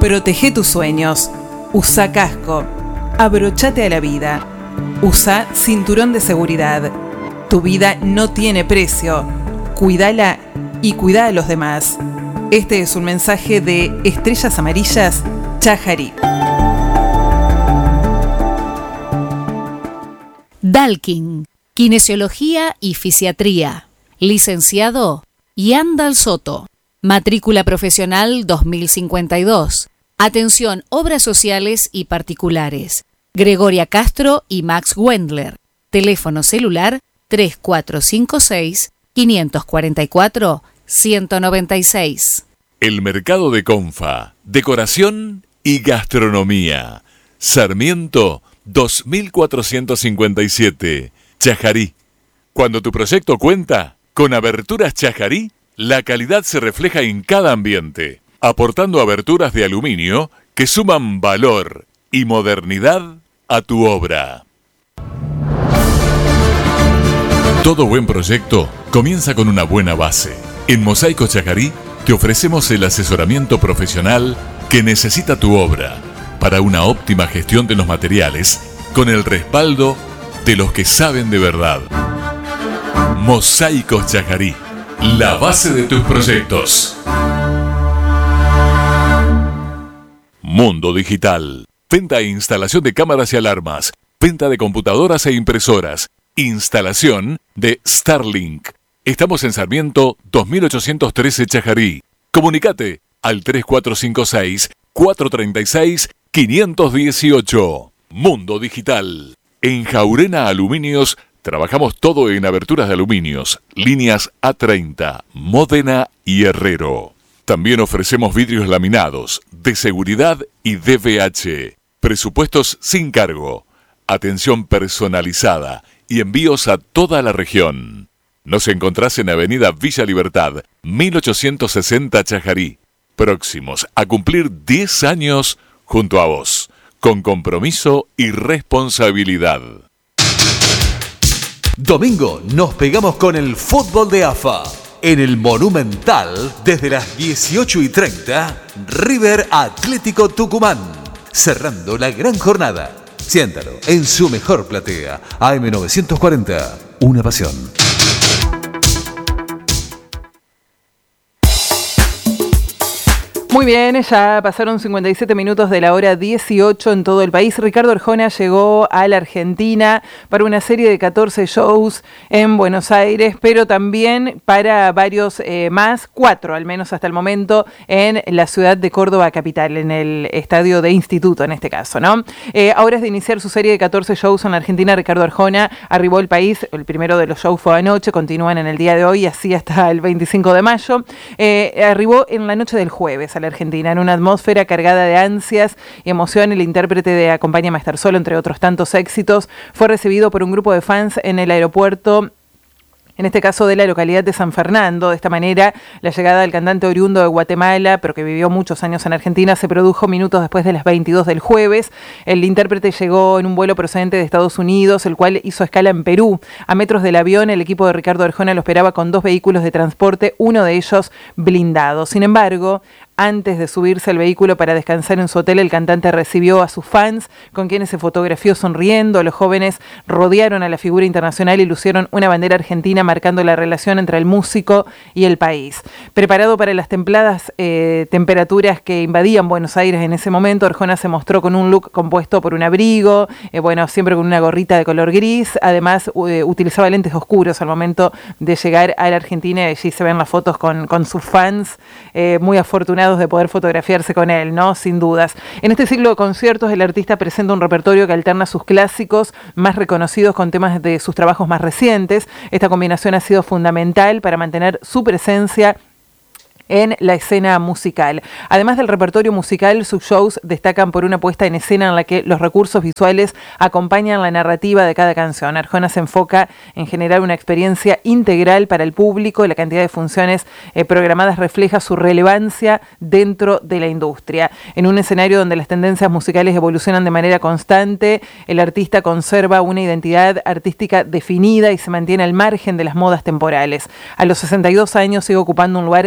Protege tus sueños. Usa casco. Abrochate a la vida. Usa cinturón de seguridad. Tu vida no tiene precio. Cuídala y cuida a los demás. Este es un mensaje de Estrellas Amarillas, Chajarí. Dalkin, Kinesiología y Fisiatría. Licenciado Yandal Soto. Matrícula profesional 2052. Atención, obras sociales y particulares. Gregoria Castro y Max Wendler. Teléfono celular 3456-544-196. El Mercado de Confa, Decoración y Gastronomía. Sarmiento 2457, Chajarí. Cuando tu proyecto cuenta con Aberturas Chajarí, la calidad se refleja en cada ambiente, aportando aberturas de aluminio que suman valor y modernidad a tu obra. Todo buen proyecto comienza con una buena base. En Mosaico Chajarí te ofrecemos el asesoramiento profesional que necesita tu obra para una óptima gestión de los materiales con el respaldo de los que saben de verdad. Mosaico Chajarí, la base de tus proyectos. Mundo Digital. Venta e instalación de cámaras y alarmas. Venta de computadoras e impresoras. Instalación de Starlink. Estamos en Sarmiento 2813 Chajarí. Comunicate al 3456-436-518. Mundo Digital. En Jaurena Aluminios trabajamos todo en aberturas de aluminios, líneas A30, Módena y Herrero. También ofrecemos vidrios laminados, de seguridad y DVH. Presupuestos sin cargo. Atención personalizada y envíos a toda la región. Nos encontrás en Avenida Villa Libertad, 1860 Chajarí. Próximos a cumplir 10 años junto a vos, con compromiso y responsabilidad. Domingo nos pegamos con el fútbol de AFA. En el Monumental, desde las 18:30, River Atlético Tucumán. Cerrando la gran jornada. Siéntalo en su mejor platea. AM940, una pasión. Muy bien, ya pasaron 57 minutos de la hora 18 en todo el país. Ricardo Arjona llegó a la Argentina para una serie de 14 shows en Buenos Aires, pero también para varios más, 4 al menos hasta el momento, en la ciudad de Córdoba capital, en el estadio de Instituto en este caso, ¿no? Ahora es de iniciar su serie de 14 shows en la Argentina. Ricardo Arjona arribó al país, el primero de los shows fue anoche, continúan en el día de hoy, así hasta el 25 de mayo. Arribó en la noche del jueves a la Argentina, en una atmósfera cargada de ansias y emoción. El intérprete de Acompáñame a estar solo, entre otros tantos éxitos, fue recibido por un grupo de fans en el aeropuerto, en este caso de la localidad de San Fernando. De esta manera, la llegada del cantante oriundo de Guatemala, pero que vivió muchos años en Argentina, se produjo minutos después de las 22 del jueves. El intérprete llegó en un vuelo procedente de Estados Unidos, el cual hizo escala en Perú. A metros del avión, el equipo de Ricardo Arjona lo esperaba con 2 vehículos de transporte, uno de ellos blindado. Sin embargo, antes de subirse al vehículo para descansar en su hotel, el cantante recibió a sus fans, con quienes se fotografió sonriendo. Los jóvenes rodearon a la figura internacional y lucieron una bandera argentina, marcando la relación entre el músico y el país. Preparado para las templadas temperaturas que invadían Buenos Aires en ese momento, Arjona se mostró con un look compuesto por un abrigo, siempre con una gorrita de color gris. Además, utilizaba lentes oscuros al momento de llegar a la Argentina, y allí se ven las fotos con sus fans, muy afortunados de poder fotografiarse con él, ¿no? Sin dudas. En este ciclo de conciertos, el artista presenta un repertorio que alterna sus clásicos más reconocidos con temas de sus trabajos más recientes. Esta combinación ha sido fundamental para mantener su presencia en la escena musical. Además del repertorio musical, sus shows destacan por una puesta en escena en la que los recursos visuales acompañan la narrativa de cada canción. Arjona se enfoca en generar una experiencia integral para el público, y la cantidad de funciones programadas refleja su relevancia dentro de la industria. En un escenario donde las tendencias musicales evolucionan de manera constante, el artista conserva una identidad artística definida y se mantiene al margen de las modas temporales. A los 62 años sigue ocupando un lugar destacado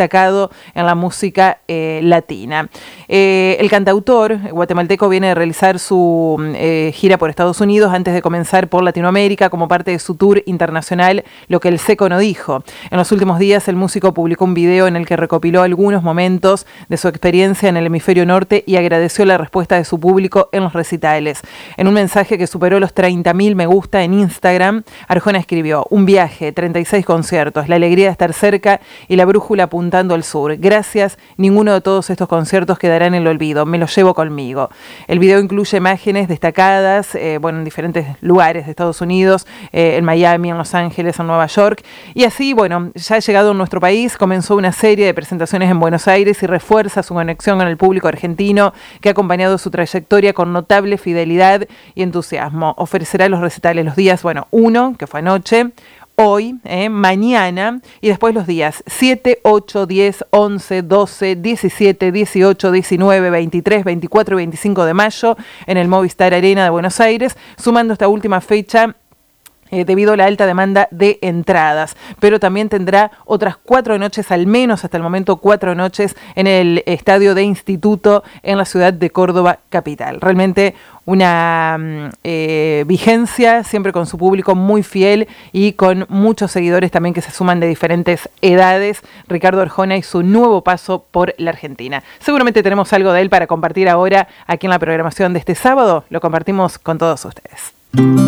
destacado en la música latina. El cantautor guatemalteco viene de realizar su gira por Estados Unidos antes de comenzar por Latinoamérica como parte de su tour internacional Lo que el seco no dijo. En los últimos días el músico publicó un video en el que recopiló algunos momentos de su experiencia en el hemisferio norte y agradeció la respuesta de su público en los recitales. En un mensaje que superó los 30.000 me gusta en Instagram, Arjona escribió: un viaje, 36 conciertos, la alegría de estar cerca y la brújula apuntando al sur. Gracias, ninguno de todos estos conciertos quedará en el olvido, me los llevo conmigo. El video incluye imágenes destacadas, en diferentes lugares de Estados Unidos, en Miami, en Los Ángeles, en Nueva York, y así, ya ha llegado a nuestro país, comenzó una serie de presentaciones en Buenos Aires y refuerza su conexión con el público argentino, que ha acompañado su trayectoria con notable fidelidad y entusiasmo. Ofrecerá los recitales los días, 1, que fue anoche, hoy, mañana, y después los días 7, 8, 10, 11, 12, 17, 18, 19, 23, 24 y 25 de mayo en el Movistar Arena de Buenos Aires, sumando esta última fecha debido a la alta demanda de entradas, pero también tendrá otras 4 noches, al menos hasta el momento 4 noches en el Estadio de Instituto en la ciudad de Córdoba capital. Realmente una vigencia siempre con su público muy fiel y con muchos seguidores también que se suman de diferentes edades. Ricardo Arjona y su nuevo paso por la Argentina. Seguramente tenemos algo de él para compartir ahora aquí en la programación de este sábado. Lo compartimos con todos ustedes.